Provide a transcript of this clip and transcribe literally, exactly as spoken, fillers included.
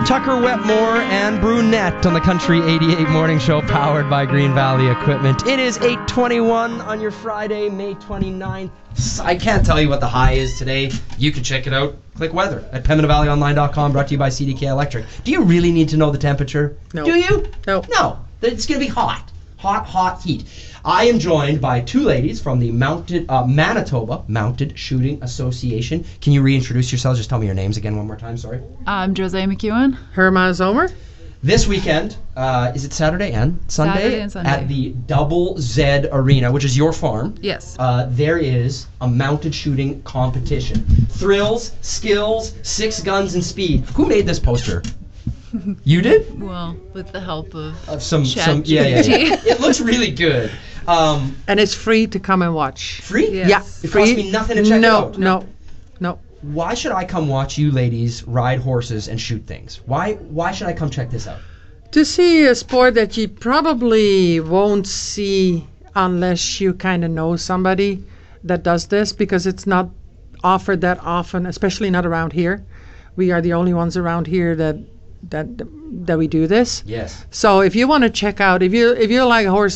Tucker Wetmore and Brunette on the Country eighty-eight Morning Show, powered by Green Valley Equipment. It is eight twenty-one on your Friday, May twenty-ninth. I can't tell you what the high is today. You can check it out. Click weather at pembina valley online dot com, brought to you by C D K Electric. Do you really need to know the temperature? No. Do you? No. No. It's going to be hot. Hot, hot heat. I am joined by two ladies from the Mounted uh, Manitoba Mounted Shooting Association. Can you reintroduce yourselves? Just tell me your names again one more time, sorry. I'm Jose McEwen. Herma Zomer. This weekend, uh, is it Saturday and Sunday? Saturday and Sunday. At the Double Z Arena, which is your farm. Yes. Uh, there is a mounted shooting competition. Thrills, skills, six guns, and speed. Who made this poster? You did? Well, with the help of, Of some, Chat some, yeah, yeah, G P T. yeah. It looks really good. Um, And it's free to come and watch. free? Yes. Yeah, It free. costs me nothing to check no, it out. No, no, Why should I come watch you ladies ride horses and shoot things? Why? Why should I come check this out? To see a sport that you probably won't see unless you kind of know somebody that does this, because it's not offered that often, especially not around here. We are the only ones around here that that that we do this. Yes. So if you want to check out, if you if you like horse